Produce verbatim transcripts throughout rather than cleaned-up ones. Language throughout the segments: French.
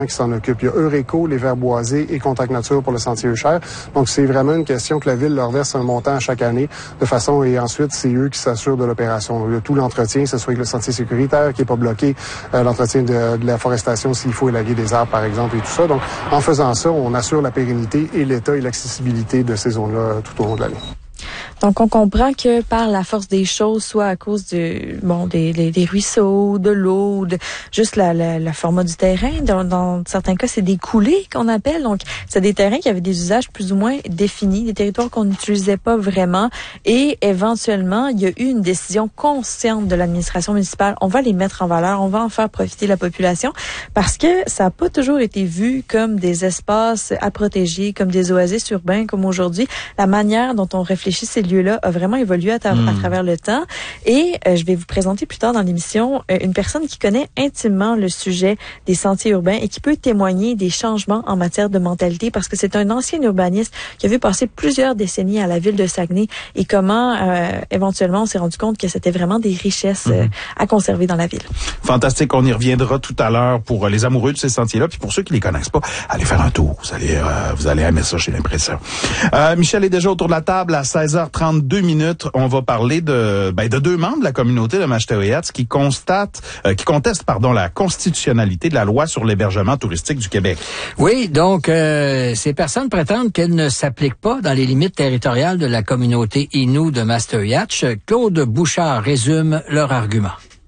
qui s'en occupent. Il y a Eureco, les Verboisés et Contact Nature pour le sentier Eucher. Donc, c'est vraiment une question que la Ville leur verse un montant à chaque année de façon, et ensuite, c'est eux qui s'assurent de l'opération. Il y a tout l'entretien, que ce soit avec le sentier sécuritaire qui n'est pas bloqué, euh, l'entretien de, de la forestation s'il faut élaguer des arbres, par exemple, et tout ça. Donc, en faisant ça, on assure la pérennité et l'état et l'accessibilité de ces zones-là tout au long de l'année. Donc, on comprend que par la force des choses, soit à cause du, bon, des, des, des ruisseaux, de l'eau, de juste la, la, la format du terrain. Dans, dans certains cas, c'est des coulées qu'on appelle. Donc, c'est des terrains qui avaient des usages plus ou moins définis, des territoires qu'on n'utilisait pas vraiment. Et éventuellement, il y a eu une décision consciente de l'administration municipale. On va les mettre en valeur, on va en faire profiter la population parce que ça n'a pas toujours été vu comme des espaces à protéger, comme des oasis urbains, comme aujourd'hui. La manière dont on réfléchit ces lieux-là a vraiment évolué à, tra- mmh. à travers le temps. Et euh, je vais vous présenter plus tard dans l'émission euh, une personne qui connaît intimement le sujet des sentiers urbains et qui peut témoigner des changements en matière de mentalité parce que c'est un ancien urbaniste qui a vu passer plusieurs décennies à la ville de Saguenay et comment euh, éventuellement on s'est rendu compte que c'était vraiment des richesses mmh. euh, à conserver dans la ville. Fantastique, on y reviendra tout à l'heure pour les amoureux de ces sentiers-là. Puis pour ceux qui les connaissent pas, allez faire un tour. Vous allez, euh, vous allez aimer ça, j'ai l'impression. Euh, Michel est déjà autour de la table à seize heures trente-deux minutes. On va parler de ben, de deux membres de la communauté de Mashteuiatsk qui constatent, euh, qui contestent pardon la constitutionnalité de la loi sur l'hébergement touristique du Québec. Oui, donc euh, ces personnes prétendent qu'elle ne s'applique pas dans les limites territoriales de la communauté Innu de Mashteuiatsk. Claude Bouchard résume leur argument.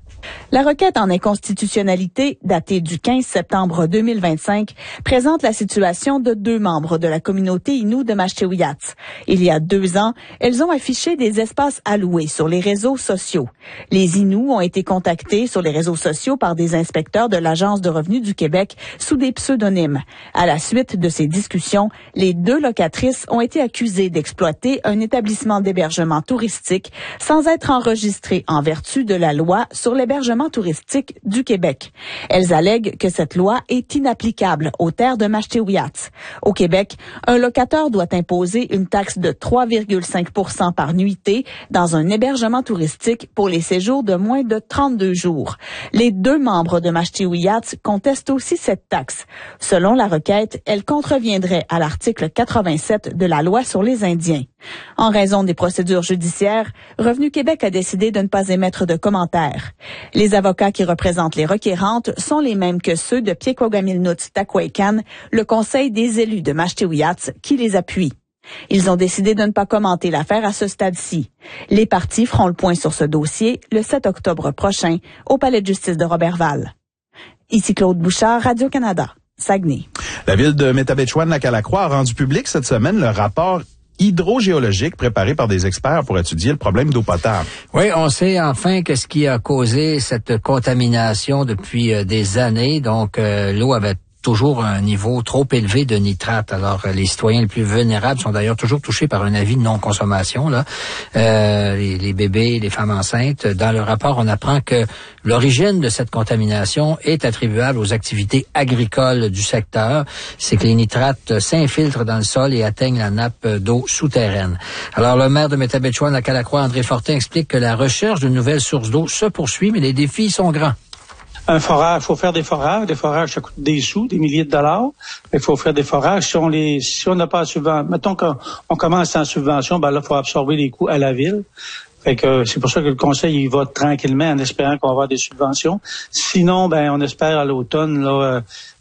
La requête en inconstitutionnalité, datée du quinze septembre deux mille vingt-cinq, présente la situation de deux membres de la communauté Innu de Mashteuiatsk. Il y a deux ans, elles ont affiché des espaces alloués sur les réseaux sociaux. Les Innu ont été contactés sur les réseaux sociaux par des inspecteurs de l'Agence de revenus du Québec sous des pseudonymes. À la suite de ces discussions, les deux locatrices ont été accusées d'exploiter un établissement d'hébergement touristique sans être enregistrées en vertu de la loi sur l'hébergement touristique du Québec. Elles allèguent que cette loi est inapplicable aux terres de Mashteuiatsk. Au Québec, un locateur doit imposer une taxe de trois virgule cinq pour cent par nuitée dans un hébergement touristique pour les séjours de moins de trente-deux jours. Les deux membres de Mashteuiatsk contestent aussi cette taxe. Selon la requête, elle contreviendrait à l'article quatre-vingt-sept de la loi sur les Indiens. En raison des procédures judiciaires, Revenu Québec a décidé de ne pas émettre de commentaires. Les avocats qui représentent les requérantes sont les mêmes que ceux de Piekwagamilnut-Taquaican, le conseil des élus de Mashteuiatsk, qui les appuie. Ils ont décidé de ne pas commenter l'affaire à ce stade-ci. Les parties feront le point sur ce dossier le sept octobre prochain au Palais de justice de Roberval. Ici Claude Bouchard, Radio-Canada, Saguenay. La ville de Métabetchouan-Lac-à-la-Croix a rendu public cette semaine le rapport hydrogéologique préparé par des experts pour étudier le problème d'eau potable. Oui, on sait enfin que ce qui a causé cette contamination depuis euh, des années. Donc, euh, l'eau avait toujours un niveau trop élevé de nitrate. Alors, les citoyens les plus vulnérables sont d'ailleurs toujours touchés par un avis de non-consommation. Là, euh, les, les bébés, les femmes enceintes. Dans le rapport, on apprend que l'origine de cette contamination est attribuable aux activités agricoles du secteur. C'est que les nitrates s'infiltrent dans le sol et atteignent la nappe d'eau souterraine. Alors, le maire de Métabetchouan-Lac-à-la-Croix, André Fortin, explique que la recherche de nouvelles sources d'eau se poursuit, mais les défis sont grands. Un forage, il faut faire des forages. Des forages, ça coûte des sous, des milliers de dollars. Il faut faire des forages. Si on les, si on n'a pas de subvention, mettons qu'on on commence sans subvention, ben là, il faut absorber les coûts à la ville. Fait que c'est pour ça que le conseil il va tranquillement en espérant qu'on va avoir des subventions. Sinon, ben on espère à l'automne là,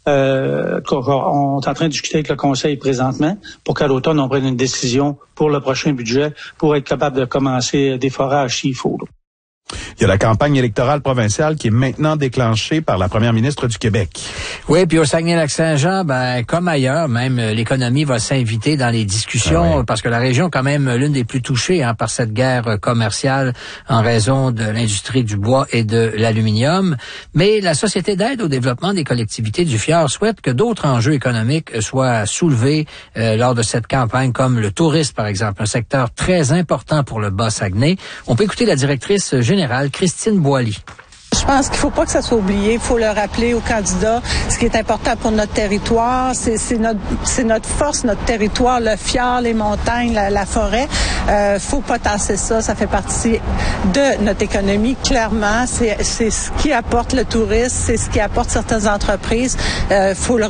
euh, on est en train de discuter avec le conseil présentement pour qu'à l'automne on prenne une décision pour le prochain budget pour être capable de commencer des forages s'il faut. Là. Il y a la campagne électorale provinciale qui est maintenant déclenchée par la première ministre du Québec. Oui, puis au Saguenay-Lac-Saint-Jean, ben comme ailleurs, même l'économie va s'inviter dans les discussions ah oui. parce que la région est quand même l'une des plus touchées hein, par cette guerre commerciale en raison de l'industrie du bois et de l'aluminium. Mais la Société d'aide au développement des collectivités du Fjord souhaite que d'autres enjeux économiques soient soulevés euh, lors de cette campagne, comme le tourisme, par exemple, un secteur très important pour le Bas-Saguenay. On peut écouter la directrice générale, Christine Boily. Je pense qu'il ne faut pas que ça soit oublié. Il faut le rappeler aux candidats. Ce qui est important pour notre territoire, c'est, c'est, notre, c'est notre force, notre territoire, le fjord, les montagnes, la, la forêt. Il euh, faut pas tasser ça. Ça fait partie de notre économie. Clairement, c'est, c'est ce qui apporte le tourisme, c'est ce qui apporte certaines entreprises. Il euh, faut le